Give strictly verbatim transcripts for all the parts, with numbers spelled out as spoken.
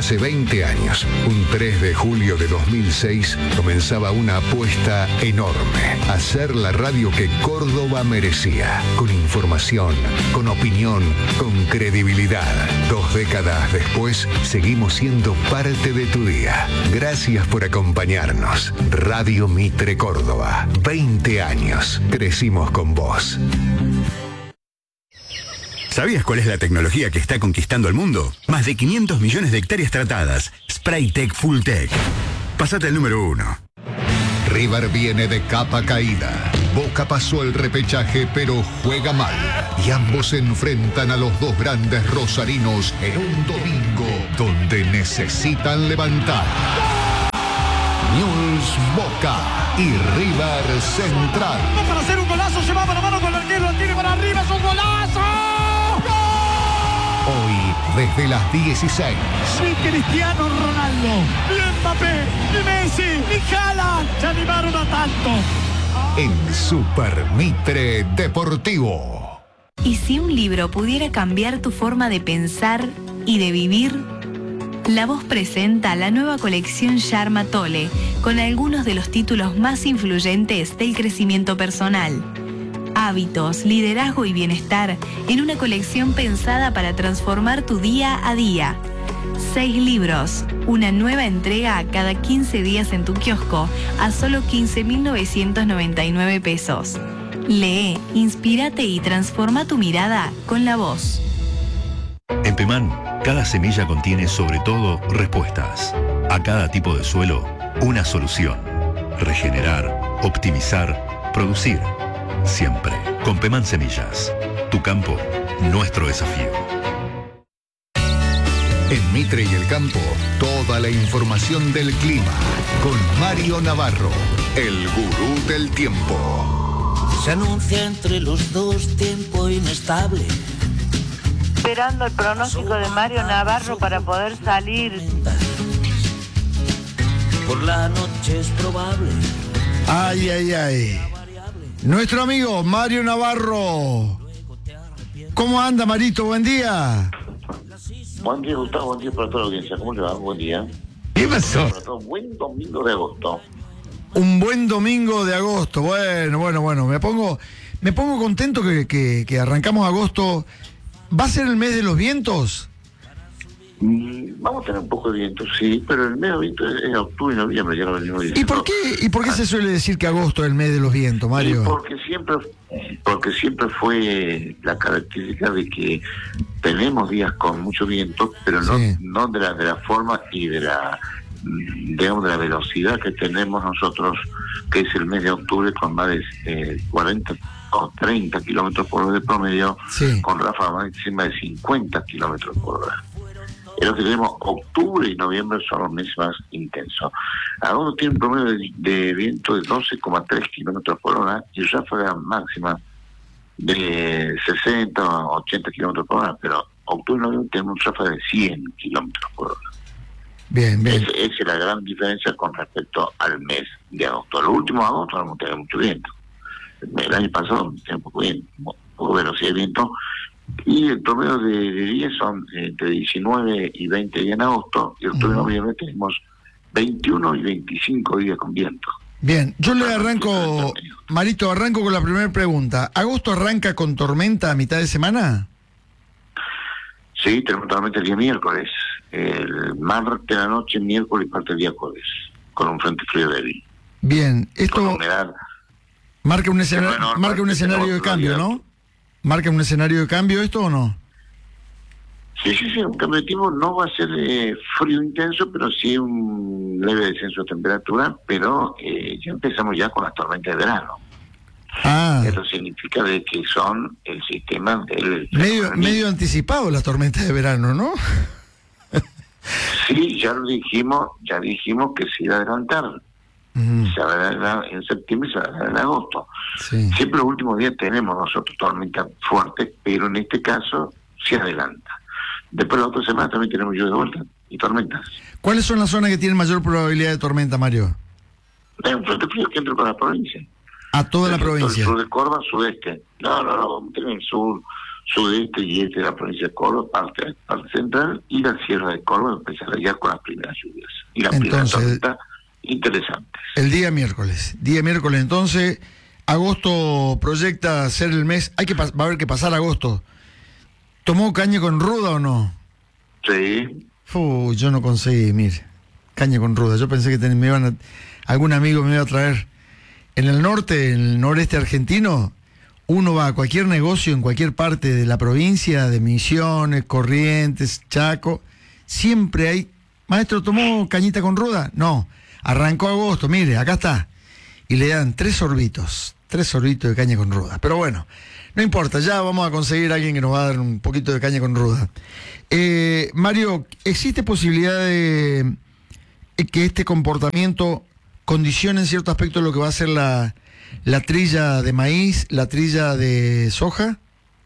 Hace veinte años, un tres de julio de dos mil seis, comenzaba una apuesta enorme. Hacer la radio que Córdoba merecía. Con información, con opinión, con credibilidad. Dos décadas después, seguimos siendo parte de tu día. Gracias por acompañarnos. Radio Mitre Córdoba. veinte años. Crecimos con vos. ¿Sabías cuál es la tecnología que está conquistando el mundo? Más de quinientos millones de hectáreas tratadas. Spraytec Fulltech. Pásate al número uno. River viene de capa caída. Boca pasó el repechaje, pero juega mal. Y ambos se enfrentan a los dos grandes rosarinos en un domingo donde necesitan levantar. Newell's Boca y River Central. Para hacer un golazo, llevaba la mano con el arquero, el tiro para arriba, es un golazo. Hoy, desde las dieciséis. Ni Cristiano Ronaldo, ni Mbappé, ni Messi, ni Haaland se animaron a tanto. En Super Mitre Deportivo. ¿Y si un libro pudiera cambiar tu forma de pensar y de vivir? La Voz presenta la nueva colección Sharma Tole, con algunos de los títulos más influyentes del crecimiento personal. Hábitos, liderazgo y bienestar en una colección pensada para transformar tu día a día. Seis libros, una nueva entrega cada quince días en tu kiosco a solo quince mil novecientos noventa y nueve pesos. Lee, inspírate y transforma tu mirada con La Voz. En Peman, cada semilla contiene sobre todo respuestas. A cada tipo de suelo, una solución. Regenerar, optimizar, producir. Siempre. Con Peman Semillas. Tu campo, nuestro desafío. En Mitre y el Campo, toda la información del clima. Con Mario Navarro, el gurú del tiempo. Se anuncia entre los dos tiempo inestable. Esperando el pronóstico de Mario Navarro para poder salir. Por la noche es probable. Ay, ay, ay. Nuestro amigo Mario Navarro. ¿Cómo anda, Marito? Buen día. Buen día, Gustavo. Buen día para toda la audiencia. ¿Cómo le va? Buen día. ¿Qué pasó? Buen domingo de agosto. Un buen domingo de agosto. Bueno, bueno, bueno. Me pongo, me pongo contento que, que, que arrancamos agosto. ¿Va a ser el mes de los vientos? Mm, vamos a tener un poco de viento, sí, pero el mes de viento es, es octubre y noviembre, ya lo venimos diciendo. ¿Y por qué, y por qué se suele decir que agosto es el mes de los vientos, Mario? Sí, porque siempre, porque siempre fue la característica de que tenemos días con mucho viento, pero no, sí. no de la de la forma y de la digamos de la velocidad que tenemos nosotros, que es el mes de octubre con más de eh, cuarenta o treinta kilómetros por hora de promedio, sí. con ráfagas máximas de cincuenta kilómetros por hora. En lo que tenemos octubre y noviembre son los meses más intensos. Agosto tiene un promedio de, de viento de doce coma tres kilómetros por hora y ráfagas máximas de sesenta o ochenta kilómetros por hora, pero octubre y noviembre tenemos un ráfaga de cien kilómetros por hora. Bien, bien. Es, esa es la gran diferencia con respecto al mes de agosto. El último de agosto vamos a tener mucho viento. El año pasado tenemos poco viento, poco velocidad de viento. Y el promedio de, de días son entre diecinueve y veinte días en agosto, y el octubre y noviembre tenemos veintiuno y veinticinco días con viento. Bien, yo le arranco, Marito, arranco con la primera pregunta. ¿Agosto arranca con tormenta a mitad de semana? Sí, tenemos tormenta el día miércoles, el martes de la noche, miércoles y parte del día jueves, con un frente frío débil. Bien, esto con humedad. marca un, escena, bueno, marca un escenario de cambio, ¿no? ¿Marca un escenario de cambio esto o no? Sí, sí, sí, un cambio de tiempo no va a ser eh, frío intenso, pero sí un leve descenso de temperatura, pero eh, ya empezamos ya con las tormentas de verano. Ah. Eso significa de que son el sistema del... Medio, medio anticipado las tormentas de verano, ¿no? Sí, ya lo dijimos, ya dijimos que se iba a adelantar. Uh-huh. Se va a adelantar en septiembre y se va a adelantar en agosto. Sí. Siempre los últimos días tenemos nosotros tormentas fuertes, pero en este caso se adelanta. Después la otra semana también tenemos lluvia de vuelta y tormentas. ¿Cuáles son las zonas que tienen mayor probabilidad de tormenta, Mario? Hay un frente frío que entra para la provincia. ¿A toda la provincia? El sur de Córdoba, sudeste. No, no, no, en el sur, sudeste y este de la provincia de Córdoba, parte, parte central, y la sierra de Córdoba empezará ya con las primeras lluvias. Y las primeras tormentas interesantes. El día miércoles. Día miércoles, entonces, agosto proyecta ser el mes. Hay que va a haber que pasar agosto. ¿Tomó caña con ruda o no? Sí. Uy, yo no conseguí, mire. Caña con ruda. Yo pensé que ten, me iban a, algún amigo me iba a traer. En el norte, en el noreste argentino, uno va a cualquier negocio en cualquier parte de la provincia, de Misiones, Corrientes, Chaco, siempre hay, maestro, ¿tomó cañita con ruda? No, arrancó agosto, mire, acá está. Y le dan tres sorbitos, tres sorbitos de caña con ruda. Pero bueno, no importa, ya vamos a conseguir a alguien que nos va a dar un poquito de caña con ruda. Eh, Mario, ¿existe posibilidad de que este comportamiento condicione en cierto aspecto lo que va a ser la... ¿La trilla de maíz, la trilla de soja?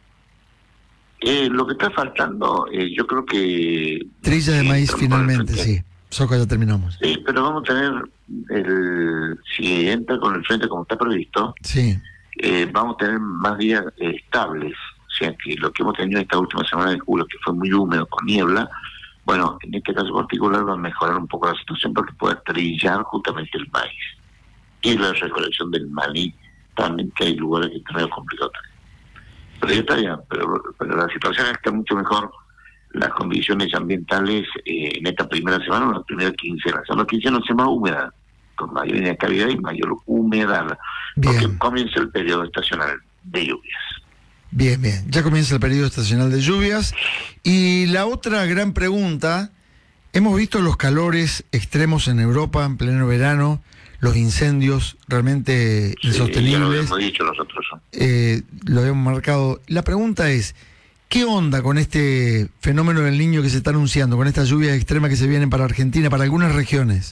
Eh, lo que está faltando, eh, yo creo que... Trilla de maíz finalmente, sí. Soja ya terminamos. Sí, pero vamos a tener, el si entra con el frente como está previsto, sí. eh, vamos a tener más días eh, estables. O sea, que lo que hemos tenido esta última semana de julio, que fue muy húmedo, con niebla, bueno, en este caso particular va a mejorar un poco la situación porque puede trillar justamente el maíz. Y la recolección del maní también, que hay lugares que están medio complicados también. Pero ya está bien, pero, pero la situación está mucho mejor, las condiciones ambientales eh, en esta primera semana, en las primeras quincenas. Son las quincenas más húmedas, con mayor inestabilidad y mayor humedad, porque bien. Comienza el periodo estacional de lluvias. Bien, bien, ya comienza el periodo estacional de lluvias. Y la otra gran pregunta, hemos visto los calores extremos en Europa en pleno verano, los incendios realmente sí, insostenibles. Ya lo habíamos dicho nosotros. Eh, lo habíamos marcado. La pregunta es, ¿qué onda con este fenómeno del Niño que se está anunciando, con estas lluvias extremas que se vienen para Argentina, para algunas regiones?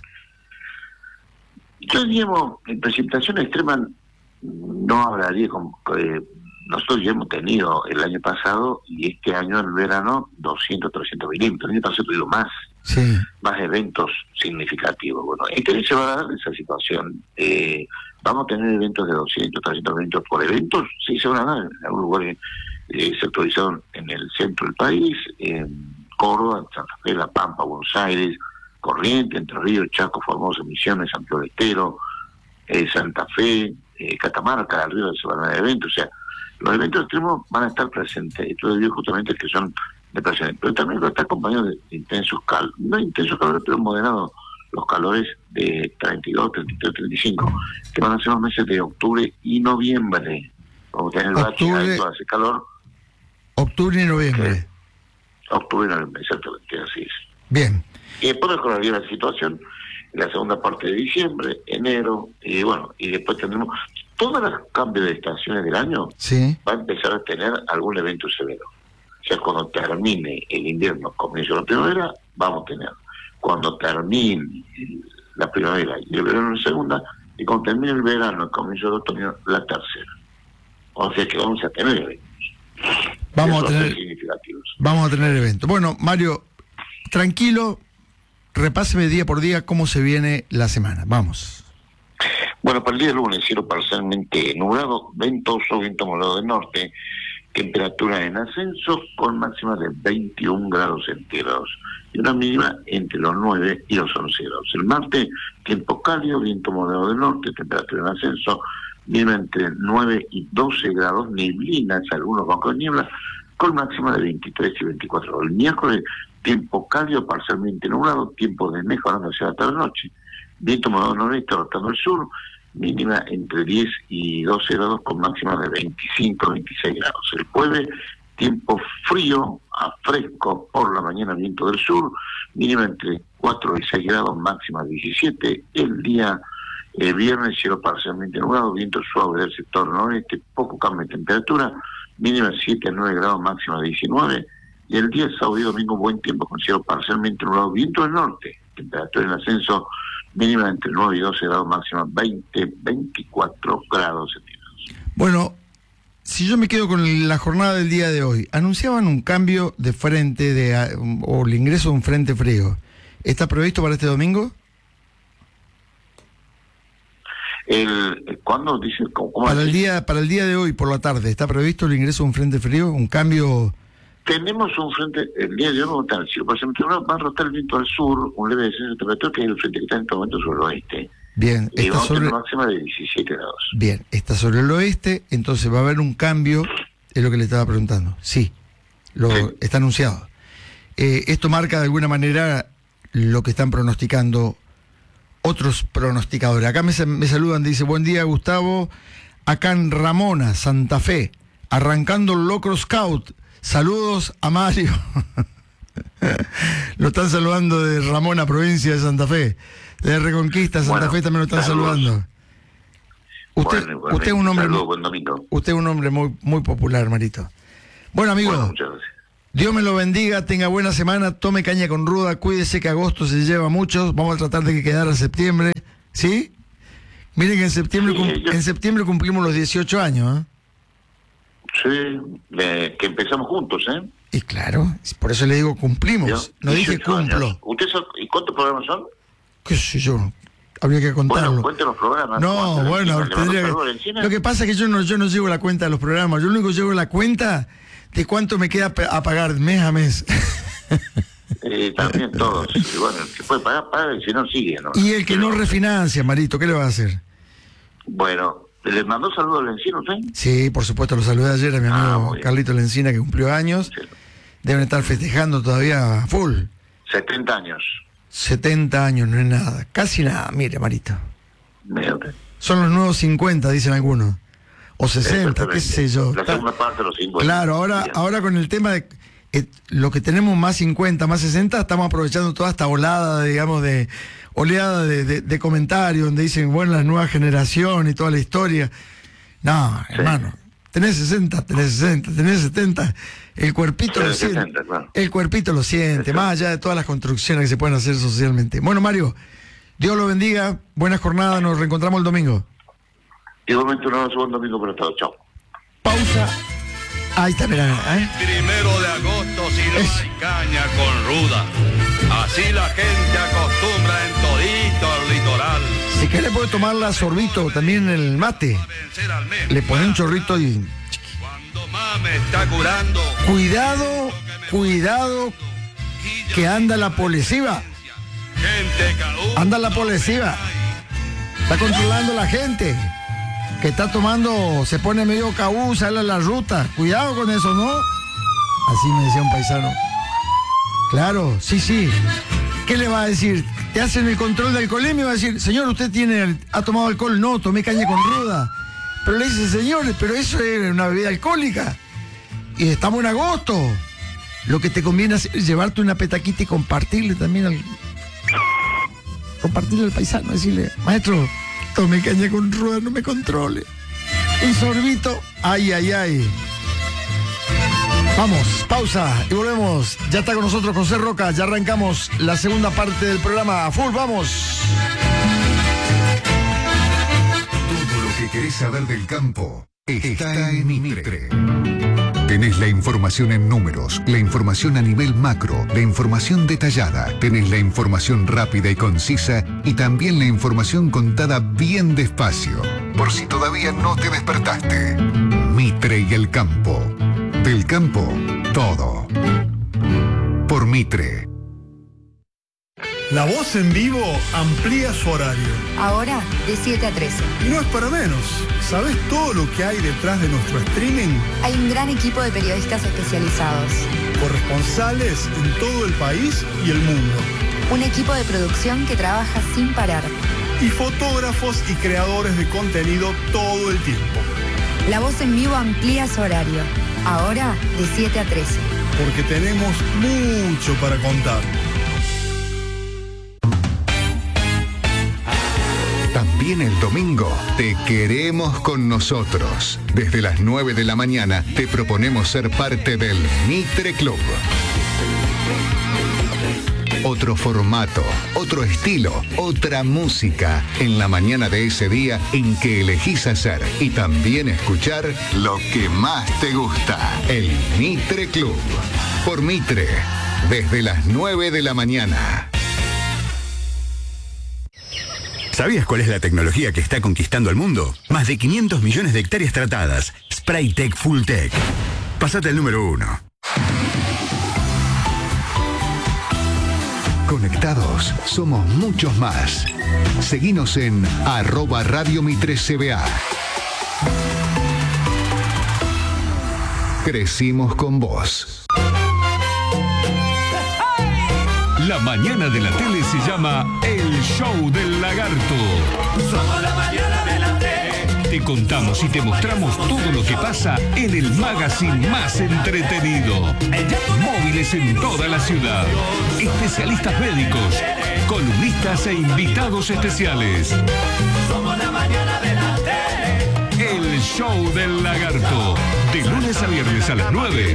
Yo diríamos, en precipitación extrema no hablaría con... Eh, nosotros ya hemos tenido el año pasado y este año en verano doscientos, trescientos milímetros. El año pasado tuvimos más. Sí. Más eventos significativos. Bueno, este se va a dar esa situación. Eh, vamos a tener eventos de doscientos, trescientos milímetros por eventos. Sí, se van a dar en algún lugar eh, sectorizado en el centro del país, en Córdoba, Santa Fe, La Pampa, Buenos Aires, Corrientes, Entre Ríos, Chaco, Formosa, Misiones, Santiago del Estero, eh, Santa Fe, eh, Catamarca, del Río, se van a dar eventos. O sea, los eventos extremos van a estar presentes. Esto debido justamente que son de presente. Pero también va a estar acompañado de intensos calores, no intensos calores, pero moderados los calores de treinta y dos, treinta y tres, treinta y cinco, que van a ser los meses de octubre y noviembre. Vamos a tener el bache alto, hace calor. Octubre y noviembre. Eh, octubre y noviembre, exactamente, así es. Bien. Y después mejoraría la situación en la segunda parte de diciembre, enero, y bueno, y después tendremos todos los cambios de estaciones del año. Sí. Va a empezar a tener algún evento severo. O sea, cuando termine el invierno, comienzo la primavera, vamos a tener. Cuando termine la primavera y el verano en segunda, y cuando termine el verano, comienzo el otoño, la tercera. O sea que vamos a tener eventos. Vamos a tener, vamos a tener eventos. Bueno, Mario, tranquilo, repáseme día por día cómo se viene la semana. Vamos. Bueno, para el día lunes, cielo parcialmente nublado, ventoso, viento moderado del norte, temperatura en ascenso con máxima de veintiún grados centígrados y una mínima entre los nueve y los once grados. El martes, tiempo cálido, viento moderado del norte, temperatura en ascenso, mínima entre nueve y doce grados, neblinas, algunos bancos de niebla, con máxima de veintitrés y veinticuatro grados. El miércoles, tiempo cálido, parcialmente nublado, tiempo de mejorando hacia la tarde-noche, viento moderado noreste, rotando al sur, mínima entre diez y doce grados con máxima de veinticinco a veintiséis grados. El jueves, tiempo frío a fresco por la mañana, viento del sur, mínima entre cuatro y seis grados, máxima diecisiete. El día eh, viernes, cielo parcialmente nublado, viento suave del sector noreste, poco cambio de temperatura, mínima siete a nueve grados, máxima diecinueve. Y el día sábado y domingo, buen tiempo con cielo parcialmente nublado, viento del norte, temperatura en ascenso, mínima entre nueve y doce grados, máxima veinte, veinticuatro grados centígrados. Bueno, si yo me quedo con la jornada del día de hoy, anunciaban un cambio de frente de o el ingreso de un frente frío. ¿Está previsto para este domingo? El, ¿Cuándo dice? ¿Cómo, cómo para, el día, para el día de hoy, por la tarde, ¿está previsto el ingreso de un frente frío? ¿Un cambio? Tenemos un frente, el día de hoy no está, si por ejemplo, va a rotar el viento al sur, un leve descenso de temperatura, que es el frente que está en este momento sobre el oeste. Bien, y está vamos sobre... a tener una máxima de diecisiete grados. Bien, está sobre el oeste, entonces va a haber un cambio, es lo que le estaba preguntando. Sí, lo sí. Está anunciado. Eh, esto marca de alguna manera lo que están pronosticando otros pronosticadores. Acá me, me saludan, dice, buen día Gustavo, acá en Ramona, Santa Fe, arrancando el Locro Scout, saludos a Mario. Lo están saludando de Ramona, provincia de Santa Fe. De Reconquista, Santa bueno, Fe también lo están saludos. saludando. Usted, bueno, bueno, usted es un hombre, saludo, buen domingo. Usted es un hombre muy, muy popular, Marito. Bueno, amigo, bueno, muchas gracias. Dios me lo bendiga, tenga buena semana, tome caña con ruda, cuídese que agosto se lleva mucho, vamos a tratar de que quedara septiembre, ¿sí? Miren que en septiembre, sí, yo... en septiembre cumplimos los dieciocho años, ¿eh? Sí, eh, que empezamos juntos, ¿eh? Y claro, por eso le digo cumplimos, ¿yo? No dije cumplo. ¿Usted son, ¿Y cuántos programas son? ¿Qué sé yo? Habría que contarlo. Bueno, cuente los programas. No, bueno, tendría que... Lo que pasa es que yo no, yo no llevo la cuenta de los programas, yo lo único que llevo la cuenta de cuánto me queda a pagar mes a mes. Eh, también todos. Y bueno, el que puede pagar, paga, y si no, sigue, ¿no? Y el que no refinancia, Marito, ¿qué le va a hacer? Bueno, ¿le mandó saludos a Lencina usted? Sí, por supuesto, lo saludé ayer a mi amigo ah, Carlito Lencina, que cumplió años. Sí. Deben estar festejando todavía full. setenta años. setenta años, no es nada. Casi nada, mire, Marito. Mira. Son los nuevos cincuenta, dicen algunos. O sesenta, qué sé yo. La segunda parte de los cincuenta. Claro, ahora, ahora con el tema de eh, lo que tenemos más cincuenta, más sesenta, estamos aprovechando toda esta olada, digamos, de oleada de, de, de comentarios donde dicen, bueno, la nueva generación y toda la historia. No, sí. Hermano, tenés sesenta, tenés sesenta, tenés setenta, el cuerpito lo siente. sesenta, claro. El cuerpito lo siente, más allá de todas las construcciones que se pueden hacer socialmente. Bueno, Mario, Dios lo bendiga, buena jornada, nos reencontramos el domingo. Igualmente un abrazo, buen domingo para todos. Chao. Pausa. Ahí está, mirá, ¿eh? Primero de agosto si no es. Hay caña con ruda. Así la gente acostumbra en todito el litoral. Si quiere puede tomarla sorbito también en el mate. Le pone un chorrito y... Cuando más me está curando. Cuidado, cuidado, que anda la policía. Anda la policía. Está controlando la gente. Que está tomando, se pone medio cabú, sale a la ruta. Cuidado con eso, ¿no? Así me decía un paisano. Claro, sí, sí. ¿Qué le va a decir? Te hacen el control de alcoholemia y va a decir, señor, ¿usted tiene ha tomado alcohol? No, tomé caña con ruda. Pero le dice, señores, pero eso es una bebida alcohólica. Y estamos en agosto. Lo que te conviene es llevarte una petaquita y compartirle también al... Compartirle al paisano, decirle, maestro... Tomé caña con rueda, no me controle. Un sorbito, ay, ay, ay. Vamos, pausa y volvemos. Ya está con nosotros José Roca, ya arrancamos la segunda parte del programa. Full, vamos. Todo lo que querés saber del campo está en Mitre. Tenés la información en números, la información a nivel macro, la información detallada, tenés la información rápida y concisa y también la información contada bien despacio, por si todavía no te despertaste. Mitre y el campo. Del campo, todo. Por Mitre. La Voz en Vivo amplía su horario. Ahora de siete a trece. Y no es para menos. ¿Sabes todo lo que hay detrás de nuestro streaming? Hay un gran equipo de periodistas especializados. Corresponsales en todo el país y el mundo. Un equipo de producción que trabaja sin parar. Y fotógrafos y creadores de contenido todo el tiempo. La Voz en Vivo amplía su horario. Ahora de siete a trece. Porque tenemos mucho para contar. También el domingo te queremos con nosotros. Desde las nueve de la mañana te proponemos ser parte del Mitre Club. Otro formato, otro estilo, otra música en la mañana de ese día en que elegís hacer y también escuchar lo que más te gusta. El Mitre Club. Por Mitre, desde las nueve de la mañana. ¿Sabías cuál es la tecnología que está conquistando el mundo? Más de quinientos millones de hectáreas tratadas. Spraytec Fulltech. Pasate al número uno. Conectados, somos muchos más. Seguinos en arroba Radio Mitre C B A. Crecimos con vos. La mañana de la tele se llama El Show del Lagarto. Somos la mañana de la tele. Te contamos y te mostramos todo lo que pasa en el magazine más entretenido. Móviles en toda la ciudad. Especialistas médicos, columnistas e invitados especiales. Somos la mañana de la tele. El Show del Lagarto. De lunes a viernes a las nueve